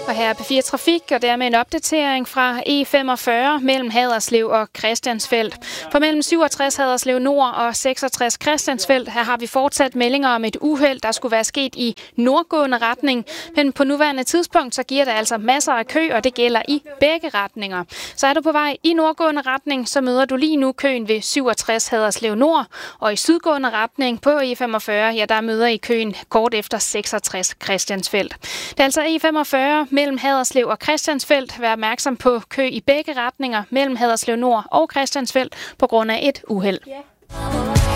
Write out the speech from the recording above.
Og her er P4 Trafik, og dermed en opdatering fra E45 mellem Haderslev og Christiansfeld. For mellem 67 Haderslev Nord og 66 Christiansfeld, her har vi fortsat meldinger om et uheld, der skulle være sket i nordgående retning. Men på nuværende tidspunkt, så giver det altså masser af kø, og det gælder i begge retninger. Så er du på vej i nordgående retning, så møder du lige nu køen ved 67 Haderslev Nord. Og i sydgående retning på E45, ja, der møder I køen kort efter 66 Christiansfeld. Det er altså E45 mellem Haderslev og Christiansfeld. Vær opmærksom på kø i begge retninger mellem Haderslev Nord og Christiansfeld på grund af et uheld. Yeah.